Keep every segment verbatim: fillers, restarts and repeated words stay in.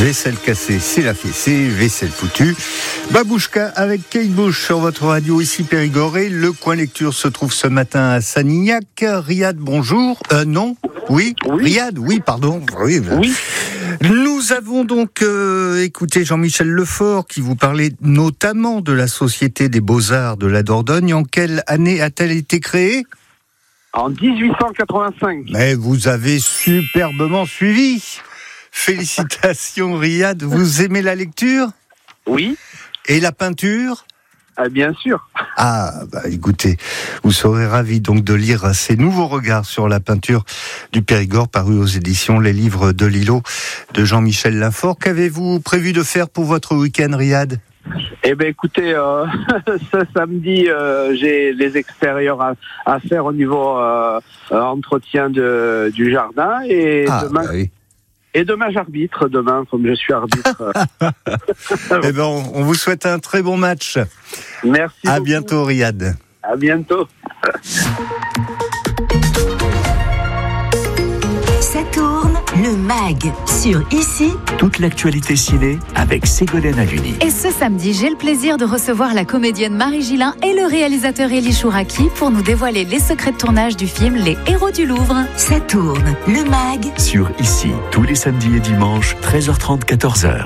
Vaisselle cassée, c'est la fessée, vaisselle foutue. Babouchka avec Kate Bush sur votre radio, ici Périgord. Et le coin lecture se trouve ce matin à Sanignac. Riyad, bonjour. Euh, non oui, oui Riyad, oui, pardon. Oui. oui. Nous avons donc euh, écouté Jean-Michel Lefort qui vous parlait notamment de la Société des Beaux-Arts de la Dordogne. En quelle année a-t-elle été créée ? En dix-huit cent quatre-vingt-cinq. Mais vous avez superbement suivi. Félicitations Riyad. Vous aimez la lecture ? Oui. Et la peinture ? Ah, bien sûr. Ah, bah écoutez, vous serez ravis donc de lire ces nouveaux regards sur la peinture du Périgord, paru aux éditions Les Livres de Lillo de Jean-Michel Lefort. Qu'avez-vous prévu de faire pour votre week-end, Riyad ? Eh ben, écoutez, euh, ce samedi, euh, j'ai les extérieurs à, à faire au niveau euh, entretien de, du jardin et ah, demain. Bah oui. Et demain, j'arbitre, demain, comme je suis arbitre. Eh ben, on, on vous souhaite un très bon match. Merci. À beaucoup. bientôt, Riyad. À bientôt. Ça tourne, le mag, sur Ici. Toute l'actualité ciné avec Ségolène Haluni. Et ce samedi, j'ai le plaisir de recevoir la comédienne Marie Gillin et le réalisateur Elie Chouraki pour nous dévoiler les secrets de tournage du film Les Héros du Louvre. Ça tourne, le mag. Sur Ici, tous les samedis et dimanches, treize heures trente, quatorze heures.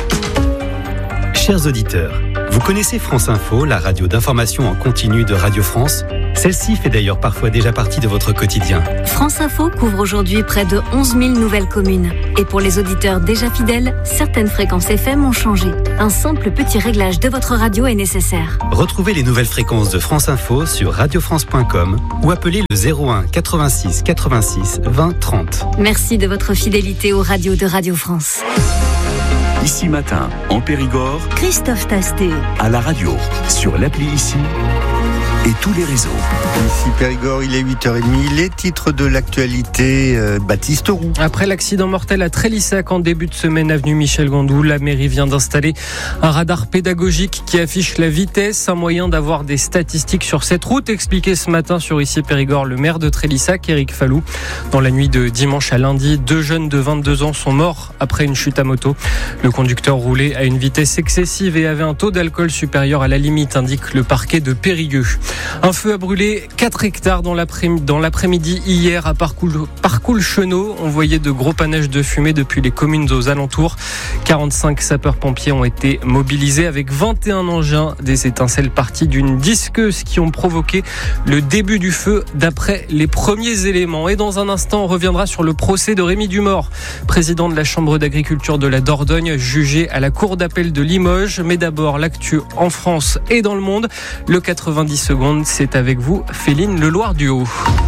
Chers auditeurs, vous connaissez France Info, la radio d'information en continu de Radio France ? Celle-ci fait d'ailleurs parfois déjà partie de votre quotidien. France Info couvre aujourd'hui près de onze mille nouvelles communes. Et pour les auditeurs déjà fidèles, certaines fréquences F M ont changé. Un simple petit réglage de votre radio est nécessaire. Retrouvez les nouvelles fréquences de France Info sur radio france point com ou appelez le zéro un quatre-vingt-six quatre-vingt-six vingt trente. Merci de votre fidélité aux radios de Radio France. Ici Matin, en Périgord, Christophe Tastet. À la radio, sur l'appli Ici et tous les réseaux. Ici Périgord, il est huit heures trente. Les titres de l'actualité, euh, Baptiste Roux. Après l'accident mortel à Trélissac en début de semaine, avenue Michel Gandou, la mairie vient d'installer un radar pédagogique qui affiche la vitesse, un moyen d'avoir des statistiques sur cette route. Expliqué ce matin sur Ici Périgord, le maire de Trélissac, Éric Fallou. Dans la nuit de dimanche à lundi, deux jeunes de vingt-deux ans sont morts après une chute à moto. Le conducteur roulait à une vitesse excessive et avait un taux d'alcool supérieur à la limite, indique le parquet de Périgueux. Un feu a brûlé quatre hectares dans l'après-midi, dans l'après-midi hier à Parcoul-Chenot. On voyait de gros panaches de fumée depuis les communes aux alentours. quarante-cinq sapeurs-pompiers ont été mobilisés avec vingt et un engins. Des étincelles parties d'une disqueuse qui ont provoqué le début du feu d'après les premiers éléments. Et dans un instant, on reviendra sur le procès de Rémi Dumort, président de la Chambre d'agriculture de la Dordogne, jugé à la Cour d'appel de Limoges. Mais d'abord, l'actu en France et dans le monde. Le quatre-vingt-dix secondes. C'est avec vous, Féline Leloir-Duhaut.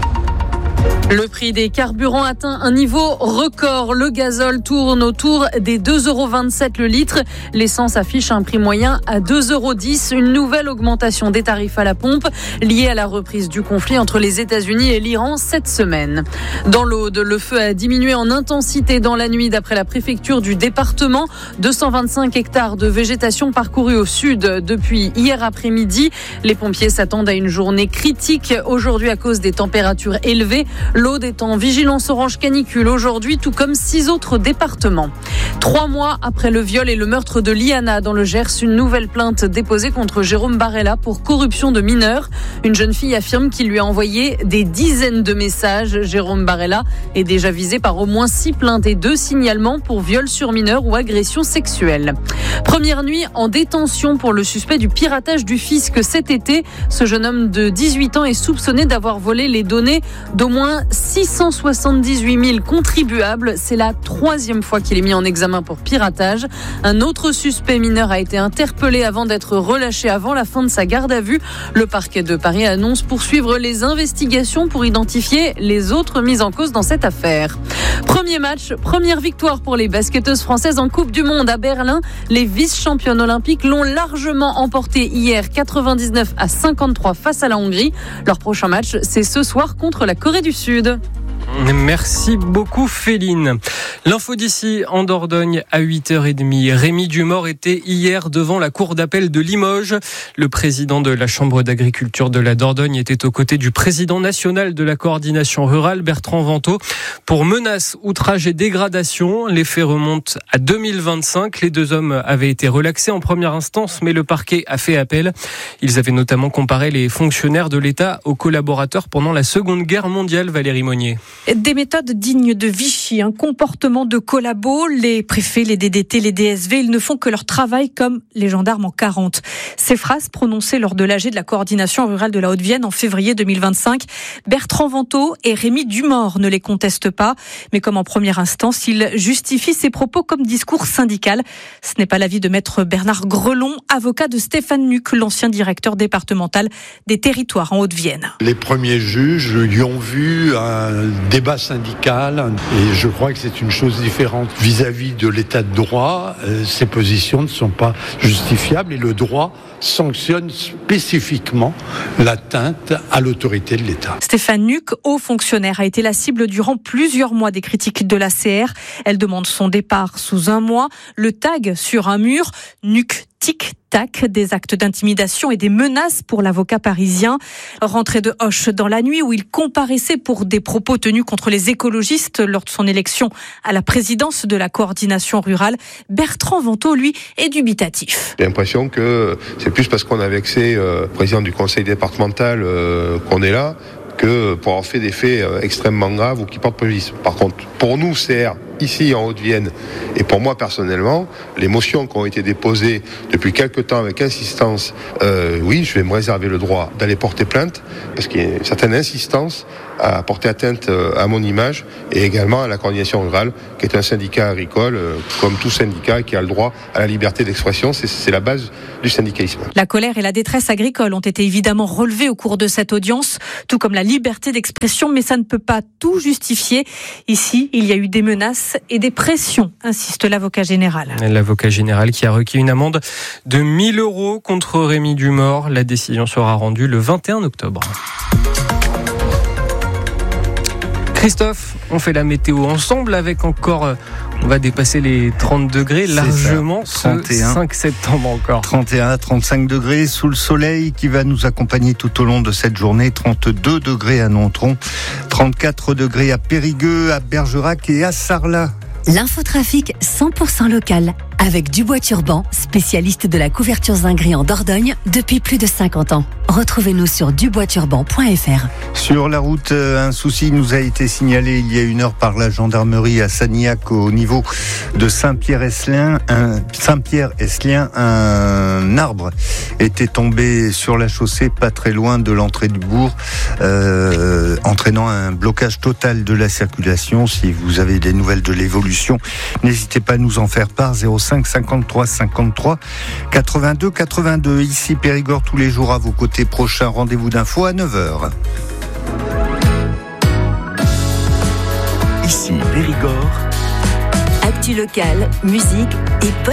Le prix des carburants atteint un niveau record. Le gazole tourne autour des deux euros vingt-sept le litre. L'essence affiche un prix moyen à deux euros dix. Une nouvelle augmentation des tarifs à la pompe liée à la reprise du conflit entre les États-Unis et l'Iran cette semaine. Dans l'Aude, le feu a diminué en intensité dans la nuit d'après la préfecture du département. deux cent vingt-cinq hectares de végétation parcourus au sud depuis hier après-midi. Les pompiers s'attendent à une journée critique aujourd'hui à cause des températures élevées. L'Aude est en vigilance orange canicule aujourd'hui, tout comme six autres départements. Trois mois après le viol et le meurtre de Liana dans le Gers, une nouvelle plainte déposée contre Jérôme Barella pour corruption de mineurs. Une jeune fille affirme qu'il lui a envoyé des dizaines de messages. Jérôme Barella est déjà visé par au moins six plaintes et deux signalements pour viol sur mineurs ou agression sexuelle. Première nuit en détention pour le suspect du piratage du fisc cet été. Ce jeune homme de dix-huit ans est soupçonné d'avoir volé les données d'au moins six cent soixante-dix-huit mille contribuables. C'est la troisième fois qu'il est mis en examen pour piratage. Un autre suspect mineur a été interpellé avant d'être relâché avant la fin de sa garde à vue. Le parquet de Paris annonce poursuivre les investigations pour identifier les autres mises en cause dans cette affaire. Premier match, première victoire pour les basketteuses françaises en Coupe du Monde à Berlin. Les vice-championnes olympiques l'ont largement emporté hier quatre-vingt-dix-neuf à cinquante-trois face à la Hongrie. Leur prochain match, c'est ce soir contre la Corée du Sud. Merci beaucoup Féline. L'info d'ici en Dordogne à huit heures trente. Rémi Dumort était hier devant la cour d'appel de Limoges. Le président de la Chambre d'agriculture de la Dordogne était aux côtés du président national de la coordination rurale, Bertrand Vantaux, pour menaces, outrages et dégradation. Les faits remontent à deux mille vingt-cinq. Les deux hommes avaient été relaxés en première instance, mais le parquet a fait appel. Ils avaient notamment comparé les fonctionnaires de l'État aux collaborateurs pendant la Seconde Guerre mondiale. Valérie Monnier. Des méthodes dignes de Vichy, un comportement de collabo. Les préfets, les D D T, les D S V, ils ne font que leur travail comme les gendarmes en quarante. Ces phrases prononcées lors de l'A G de la coordination rurale de la Haute-Vienne en février deux mille vingt-cinq. Bertrand Vantaux et Rémi Dumort ne les contestent pas, mais comme en première instance, ils justifient ces propos comme discours syndical. Ce n'est pas l'avis de maître Bernard Grelon, avocat de Stéphane Nuc, l'ancien directeur départemental des territoires en Haute-Vienne. Les premiers juges y ont vu un débat syndical et je crois que c'est une chose différente. Vis-à-vis de l'état de droit, euh, ces positions ne sont pas justifiables et le droit sanctionne spécifiquement l'atteinte à l'autorité de l'État. Stéphane Nuc, haut fonctionnaire, a été la cible durant plusieurs mois des critiques de l'A C R. Elle demande son départ sous un mois. Le tag sur un mur, Nuc tic-tac, des actes d'intimidation et des menaces pour l'avocat parisien. Rentré de Hoche dans la nuit où il comparaissait pour des propos tenus contre les écologistes lors de son élection à la présidence de la coordination rurale, Bertrand Vantaux, lui, est dubitatif. J'ai l'impression que c'est plus parce qu'on a vexé euh, le président du conseil départemental euh, qu'on est là, que pour avoir fait des faits euh, extrêmement graves ou qui portent préjudice. Par contre, pour nous, C R, ici en Haute-Vienne, et pour moi personnellement, les motions qui ont été déposées depuis quelque temps avec insistance, euh, oui, je vais me réserver le droit d'aller porter plainte, parce qu'il y a une certaine insistance à porter atteinte à mon image, et également à la coordination rurale, qui est un syndicat agricole, euh, comme tout syndicat, qui a le droit à la liberté d'expression. C'est, c'est la base du syndicalisme. La colère et la détresse agricole ont été évidemment relevées au cours de cette audience, tout comme la liberté d'expression, mais ça ne peut pas tout justifier. Ici, il y a eu des menaces et des pressions, insiste l'avocat général. L'avocat général qui a requis une amende de mille euros contre Rémi Dumort. La décision sera rendue le vingt et un octobre. Christophe, on fait la météo ensemble avec encore, on va dépasser les trente degrés C'est largement ça, ce cinq septembre encore. trente et un à trente-cinq degrés sous le soleil qui va nous accompagner tout au long de cette journée. trente-deux degrés à Nontron, trente-quatre degrés à Périgueux, à Bergerac et à Sarlat. L'infotrafic cent pour cent local avec Dubois Turban, spécialiste de la couverture zinguerie en Dordogne depuis plus de cinquante ans. Retrouvez-nous sur dubois turban point f r. Sur la route, un souci nous a été signalé il y a une heure par la gendarmerie à Sanilhac au niveau de Saint-Pierre-Esselien. Un, Saint-Pierre-Esselien, un arbre était tombé sur la chaussée pas très loin de l'entrée du bourg, euh, entraînant un blocage total de la circulation. Si vous avez des nouvelles de l'évolution, n'hésitez pas à nous en faire part. zéro cinq cinquante-trois cinquante-trois quatre-vingt-deux quatre-vingt-deux. Ici Périgord, tous les jours à vos côtés. Prochain rendez-vous d'info à neuf heures. Ici Périgord. Actu locale, musique et